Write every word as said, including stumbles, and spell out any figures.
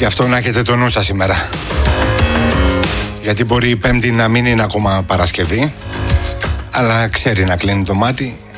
Γι' αυτό να έχετε το νου σας σήμερα. Γιατί μπορεί η Πέμπτη να μην είναι ακόμα Παρασκευή, αλλά ξέρει να κλείνει το μάτι